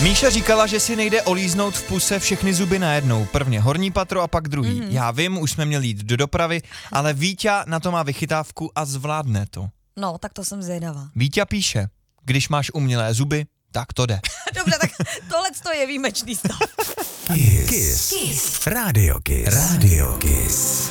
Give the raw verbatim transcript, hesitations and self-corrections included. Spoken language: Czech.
Míša říkala, že si nejde olíznout v puse všechny zuby najednou. Prvně horní patro a pak druhý. Mm-hmm. Já vím, už jsme měli jít do dopravy, ale Víťa na to má vychytávku a zvládne to. No, tak to jsem zvědavá. Víťa píše, když máš umělé zuby, tak to jde. Dobře, tak tohle je výjimečný stav. Kiss. Kiss. Kiss. Radio Kiss. Radio Kiss.